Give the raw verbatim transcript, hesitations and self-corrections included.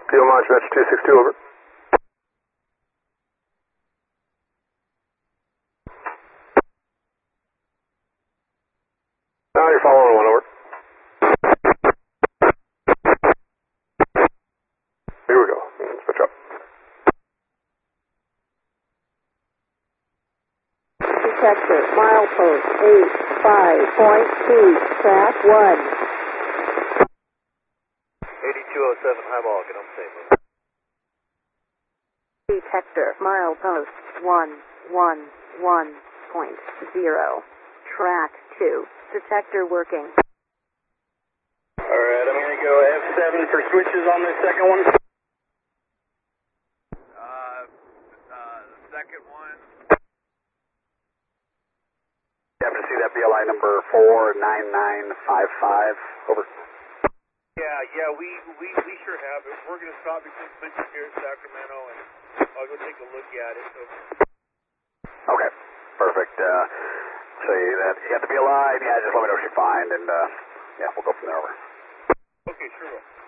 Deal launch match two six two, over. Now you're following one, over. Here we go. Switch up. Detector, milepost eight five point two, track one. eighty-two oh seven, highball, get home safe. Detector, milepost one one one point zero, track two. Detector working. Alright, I'm going to go F seven for switches on this second one. Uh, uh, the second one. You happen to see that B L I number four nine nine five five, over. Yeah, yeah, we, we, we sure have it. We're going to stop between Quincy here in Sacramento, and I'll go take a look at it. So. Okay, perfect. Uh, so you, that, you got the B L I, yeah, just let me know what you find, and uh, yeah, we'll go from there, over. Okay, sure will.